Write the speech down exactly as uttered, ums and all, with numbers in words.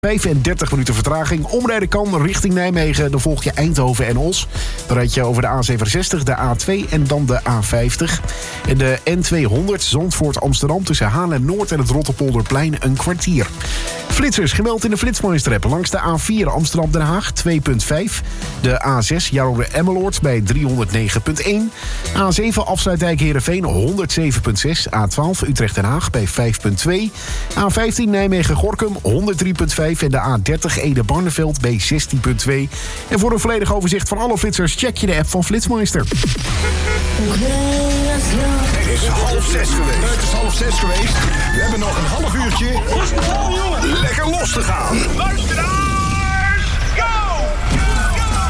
vijfendertig minuten vertraging. Omrijden kan richting Nijmegen. Dan volg je Eindhoven en Os. Dan rijd je over de A zevenenzestig, de A twee en dan de A vijftig. En de N tweehonderd Zandvoort-Amsterdam tussen Haarlem-Noord en het Rotterpolderplein een kwartier. Flitsers gemeld in de Flitsmeister-app. Langs de A vier Amsterdam-Den Haag twee komma vijf. De A zes Jarro-Emmeloord bij driehonderdnegen komma één. A zeven Afsluitdijk-Heerenveen honderdzeven komma zes. A twaalf Utrecht-Den Haag bij vijf komma twee. A vijftien Nijmegen-Gorkum honderdrie komma vijf. En de A dertig Ede-Barneveld bij zestien komma twee. En voor een volledig overzicht van alle flitsers check je de app van Flitsmeister. Het is half zes geweest. Het is half zes geweest. We hebben nog een half uurtje lekker los te gaan. Luister aan!